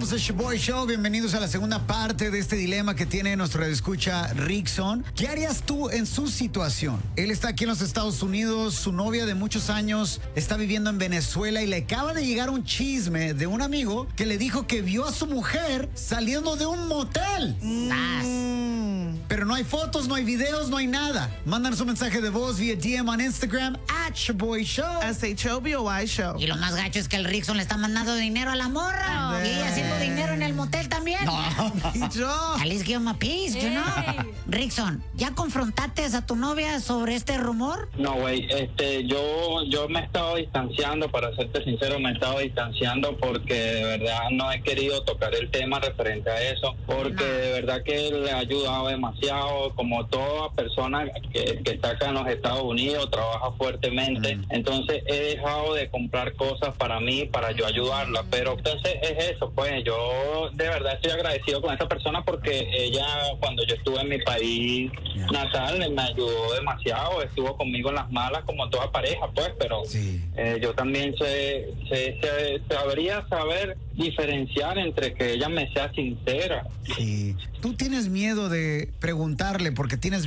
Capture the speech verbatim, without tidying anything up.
Somos el Shoboy Show. Bienvenidos a la segunda parte de este dilema que tiene nuestro escucha Rickson. ¿Qué harías tú en su situación? Él está aquí en los Estados Unidos, su novia de muchos años está viviendo en Venezuela y le acaba de llegar un chisme de un amigo que le dijo que vio a su mujer saliendo de un motel. Mm. Pero no hay fotos, no hay videos, no hay nada. Mándanos un mensaje de voz vía D M en Instagram at Shoboy Show. S H O B O Y Show. Y lo más gacho es que el Rickson le está mandando dinero a la morra. No. Y ella haciendo dinero en el motel también. No, no. Y yo. At least give him a piece, you know? Rickson, ¿ya confrontaste a tu novia sobre este rumor? No, güey, este, yo, yo me he estado distanciando, para serte sincero, me he estado distanciando porque de verdad no he querido tocar el tema referente a eso, porque No. de verdad que le ha ayudado demasiado, como toda persona que, que está acá en los Estados Unidos, trabaja fuertemente, mm. entonces he dejado de comprar cosas para mí, para yo ayudarla, pero entonces es eso, pues yo de verdad estoy agradecido con esta persona porque ella, cuando yo estuve en mi país natal, me ayudó demasiado, estuvo conmigo en las malas como toda pareja, pues, pero Sí. eh, yo también sé, sé, sé, sabría saber diferenciar entre que ella me sea sincera. Sí. Tú tienes miedo de preguntarle porque tienes